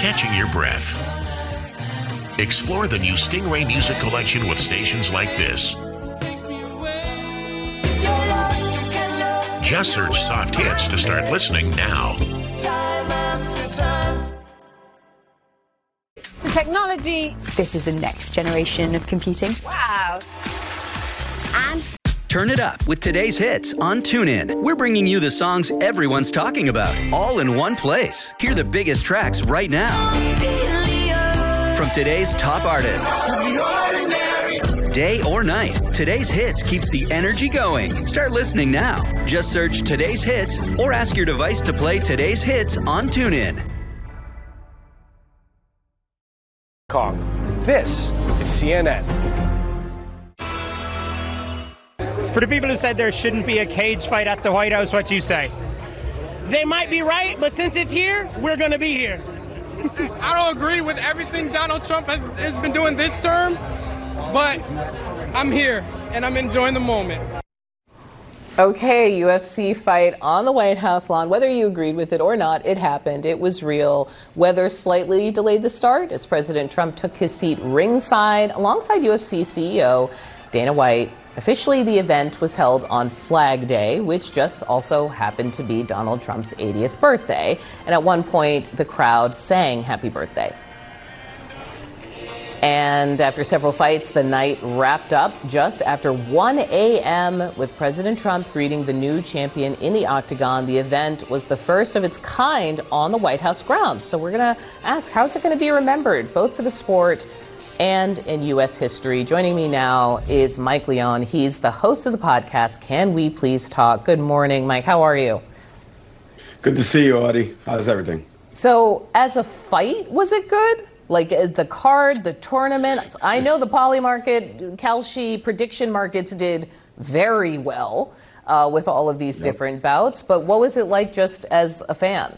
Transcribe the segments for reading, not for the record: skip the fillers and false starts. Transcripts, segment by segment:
catching your breath. Explore the new Stingray Music Collection with stations like this. Just search Soft Hits to start listening now. So technology. This is the next generation of computing. Wow. And turn it up with today's hits on TuneIn. We're bringing you the songs everyone's talking about, all in one place. Hear the biggest tracks right now from today's top artists. Day or night, today's hits keeps the energy going. Start listening now. Just search today's hits or ask your device to play today's hits on TuneIn. This is CNN. For the people who said there shouldn't be a cage fight at the White House, what do you say? They might be right, but since it's here, we're going to be here. I don't agree with everything Donald Trump has been doing this term, but I'm here and I'm enjoying the moment. Okay, UFC fight on the White House lawn. Whether you agreed with it or not, it happened. It was real. Weather slightly delayed the start as President Trump took his seat ringside alongside UFC CEO Dana White. Officially, the event was held on Flag Day, which just also happened to be Donald Trump's 80th birthday. And at one point, the crowd sang happy birthday. And after several fights, the night wrapped up just after 1 a.m. with President Trump greeting the new champion in the octagon. The event was the first of its kind on the White House grounds. So we're going to ask, how's it going to be remembered, both for the sport and in U.S. history? Joining me now is Mike Leon. He's the host of the podcast, Can We Please Talk? Good morning, Mike. How are you? Good to see you, Audie. How's everything? So as a fight, was it good? Like the card, the tournament? I know the Poly Market, Kalshi prediction markets did very well with all of these different bouts. But what was it like just as a fan?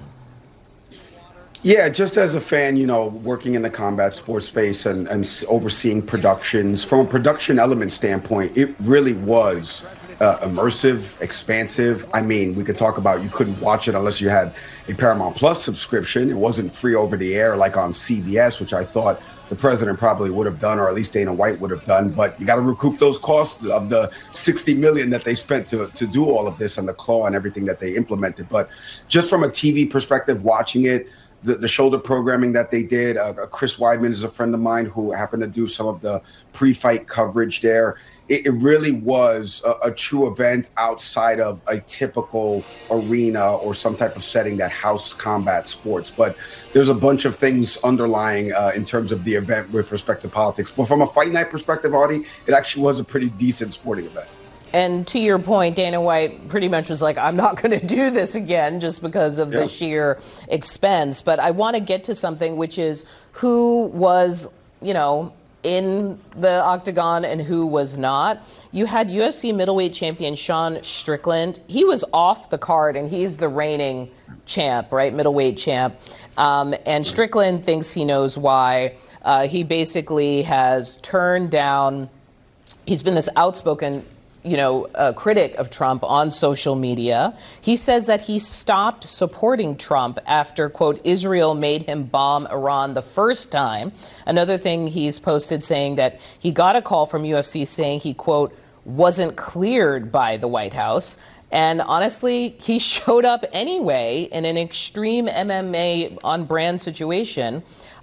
Yeah, just as a fan, you know, working in the combat sports space and overseeing productions, from a production element standpoint, it really was immersive, expansive. I mean, we could talk about you couldn't watch it unless you had a Paramount Plus subscription. It wasn't free over the air like on CBS, which I thought the president probably would have done, or at least Dana White would have done. But you got to recoup those costs of the $60 million that they spent to do all of this and the claw and everything that they implemented. But just from a TV perspective, watching it, the shoulder programming that they did, Chris Weidman is a friend of mine who happened to do some of the pre-fight coverage there. It really was a true event outside of a typical arena or some type of setting that houses combat sports. But there's a bunch of things underlying in terms of the event with respect to politics. But from a fight night perspective, Audie, it actually was a pretty decent sporting event. And to your point, Dana White pretty much was like, I'm not going to do this again just because of the sheer expense. But I want to get to something, which is who was, you know, in the octagon and who was not. You had UFC middleweight champion Sean Strickland. He was off the card, and he's the reigning champ, right? Middleweight champ. And Strickland thinks he knows why. He basically has turned down, he's been this outspoken critic of Trump on social media. He says that he stopped supporting Trump after, quote, Israel made him bomb Iran the first time. Another thing he's posted saying that he got a call from UFC saying he, quote, wasn't cleared by the White House. And honestly, he showed up anyway in an extreme MMA on-brand situation,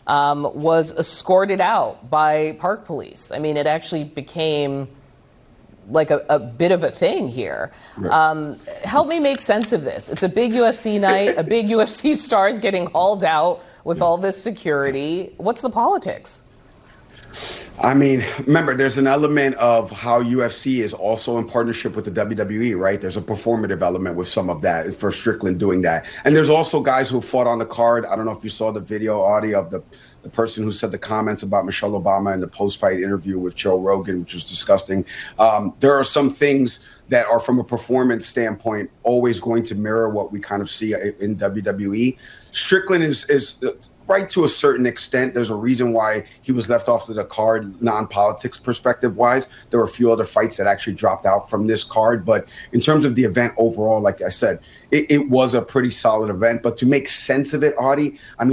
was escorted out by park police. I mean, it actually became like a bit of a thing here. Right. Help me make sense of this. It's a big UFC night, a big UFC stars getting hauled out with all this security. What's the politics? I mean, remember, there's an element of how UFC is also in partnership with the WWE, right? There's a performative element with some of that for Strickland doing that. And there's also guys who fought on the card. I don't know if you saw the video, Audie, of the person who said the comments about Michelle Obama in the post-fight interview with Joe Rogan, which was disgusting. There are some things that are, from a performance standpoint, always going to mirror what we kind of see in WWE. Strickland is right to a certain extent. There's a reason why he was left off to the card, non-politics perspective-wise. There were a few other fights that actually dropped out from this card. But in terms of the event overall, like I said, it was a pretty solid event. But to make sense of it, Audie, I mean,